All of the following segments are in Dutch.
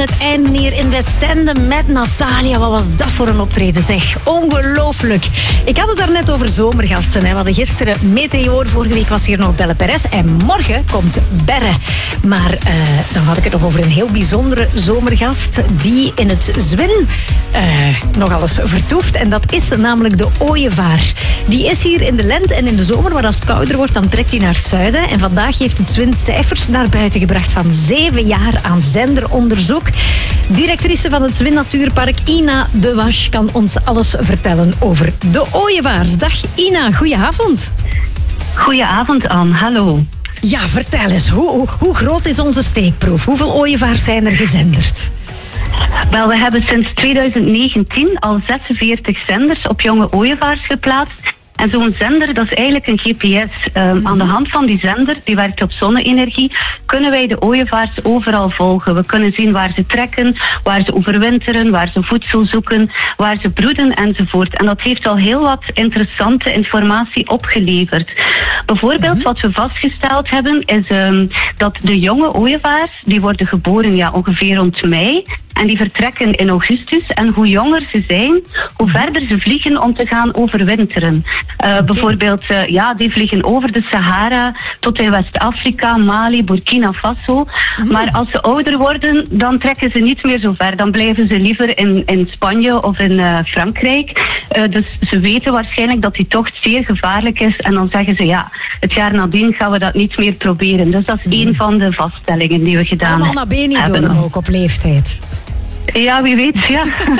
het Eindmeer in Westende met Natalia. Wat was dat voor een optreden, zeg. Ongelooflijk. Ik had het daarnet over zomergasten. Hè. We hadden gisteren Meteor, vorige week was hier nog Belle Perez en morgen komt Berre. Maar dan had ik het nog over een heel bijzondere zomergast die in het Zwin nogal eens vertoeft. En dat is namelijk de ooievaar. Die is hier in de lente en in de zomer, maar als het kouder wordt, dan trekt hij naar het zuiden. En vandaag heeft het Zwin cijfers naar buiten gebracht van 7 jaar aan zenderonderzoek. Directrice van het Zwin Natuurpark, Ina de Wasch, kan ons alles vertellen over de ooievaars. Dag Ina, goedenavond. Goedenavond Anne, hallo. Ja, vertel eens, hoe groot is onze steekproef? Hoeveel ooievaars zijn er gezenderd? Wel, we hebben sinds 2019 al 46 zenders op jonge ooievaars geplaatst. En zo'n zender, dat is eigenlijk een GPS. Aan de hand van die zender, die werkt op zonne-energie, kunnen wij de ooievaars overal volgen. We kunnen zien waar ze trekken, waar ze overwinteren, waar ze voedsel zoeken, waar ze broeden enzovoort. En dat heeft al heel wat interessante informatie opgeleverd. Bijvoorbeeld, wat we vastgesteld hebben, is dat de jonge ooievaars, die worden geboren ongeveer rond mei. En die vertrekken in augustus. En hoe jonger ze zijn, hoe verder ze vliegen om te gaan overwinteren. Bijvoorbeeld, die vliegen over de Sahara tot in West-Afrika, Mali, Burkina Faso. Maar als ze ouder worden, dan trekken ze niet meer zo ver. Dan blijven ze liever in Spanje of in Frankrijk. Dus ze weten waarschijnlijk dat die tocht zeer gevaarlijk is. En dan zeggen ze, het jaar nadien gaan we dat niet meer proberen. Dus dat is één van de vaststellingen die we gedaan hebben. Allemaal naar Benidorm ook op leeftijd. Ja, wie weet, ja.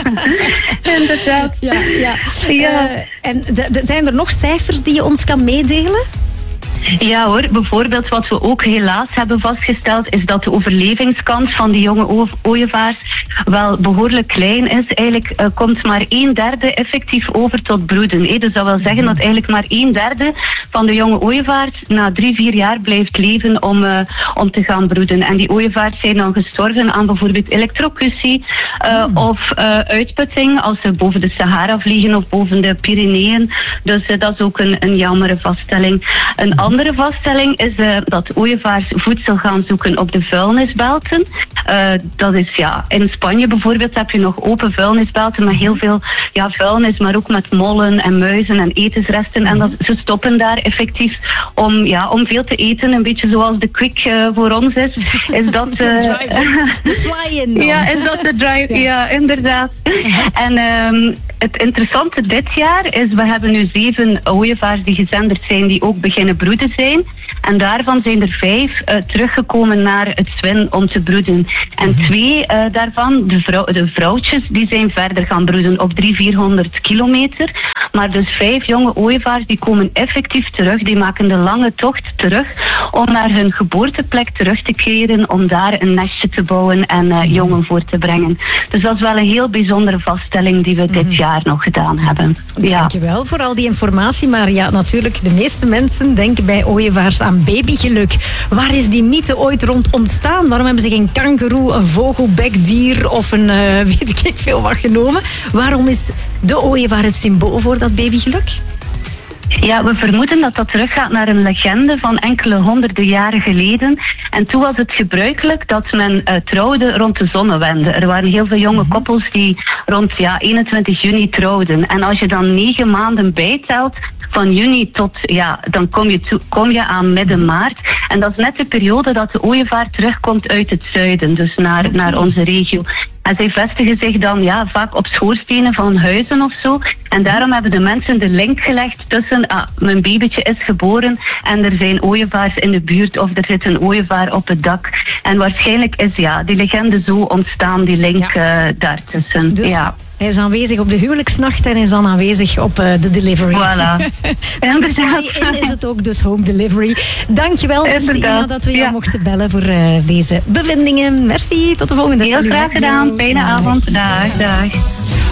Inderdaad. Ja. En zijn er nog cijfers die je ons kan meedelen? Ja hoor, bijvoorbeeld wat we ook helaas hebben vastgesteld is dat de overlevingskans van die jonge ooievaars wel behoorlijk klein is. Eigenlijk komt maar 1/3 effectief over tot broeden. Dus dat wil zeggen dat eigenlijk maar 1/3 van de jonge ooievaars na 3-4 jaar blijft leven om te gaan broeden. En die ooievaars zijn dan gestorven aan bijvoorbeeld elektrocutie of uitputting als ze boven de Sahara vliegen of boven de Pyreneeën. Dus dat is ook een jammere vaststelling. Een andere vaststelling is dat ooievaars voedsel gaan zoeken op de vuilnisbelten. Dat is in Spanje bijvoorbeeld heb je nog open vuilnisbelten met heel veel vuilnis, maar ook met mollen en muizen en etensresten. En ze stoppen daar effectief om veel te eten, een beetje zoals de Quick voor ons is. Is dat de fly-in dan. Ja, is dat de drive? Ja, inderdaad. En het interessante dit jaar is, we hebben nu 7 ooievaars die gezenderd zijn, die ook beginnen broeden zijn. En daarvan zijn er 5 teruggekomen naar het Zwin om te broeden. En 2 daarvan, de vrouwtjes, die zijn verder gaan broeden op 300-400 kilometer. Maar dus 5 jonge ooievaars die komen effectief terug. Die maken de lange tocht terug om naar hun geboorteplek terug te keren, om daar een nestje te bouwen en jongen voor te brengen. Dus dat is wel een heel bijzondere vaststelling die we dit jaar nog gedaan hebben. Dankjewel voor al die informatie. Maar natuurlijk, de meeste mensen denken bij ooievaars aan babygeluk. Waar is die mythe ooit rond ontstaan? Waarom hebben ze geen kangoeroe, een vogelbekdier of een weet ik veel wat genomen? Waarom is de ooievaar het symbool voor dat babygeluk? Ja, we vermoeden dat dat teruggaat naar een legende van enkele honderden jaren geleden. En toen was het gebruikelijk dat men trouwde rond de zonnewende. Er waren heel veel jonge koppels die rond 21 juni trouwden. En als je dan 9 maanden bijtelt, van juni tot, dan kom je aan midden maart. En dat is net de periode dat de ooievaar terugkomt uit het zuiden, dus naar onze regio. En zij vestigen zich dan vaak op schoorstenen van huizen of zo. En daarom hebben de mensen de link gelegd tussen mijn babytje is geboren en er zijn ooievaars in de buurt of er zit een ooievaar op het dak. En waarschijnlijk is die legende zo ontstaan, die link daartussen. Dus hij is aanwezig op de huwelijksnacht en hij is dan aanwezig op de delivery. Voilà. En is het ook dus home delivery. Dankjewel, beste Ina, dat we jou mochten bellen voor deze bevindingen. Merci, tot de volgende. Heel graag gedaan. Fijne avond. Dag.